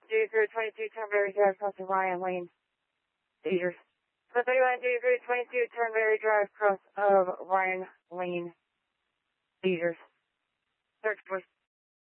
22, Turnberry Drive, cross of Ryan Lane. Seizures. 22, Turnberry Drive, cross of Ryan Lane. Seizures. Search, please.